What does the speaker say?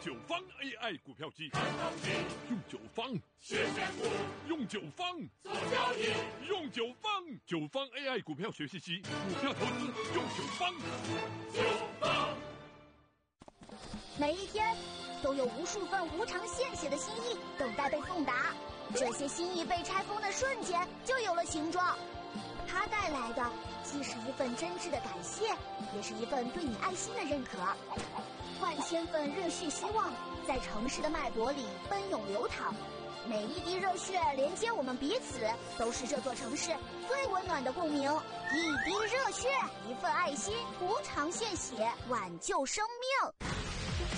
九方 AI 股票机， 看到底， 用九方学选股， 用九方做交易， 用九方AI 股票学习机，股票投资用九方。 九方。 每一天都有无数份无偿献血的心意等待被送达，这些心意被拆封的瞬间就有了形状。它带来的既是一份真挚的感谢，也是一份对你爱心的认可。万千份热血希望在城市的脉搏里奔涌流淌，每一滴热血连接我们彼此，都是这座城市最温暖的共鸣。一滴热血，一份爱心，无偿献血，挽救生命。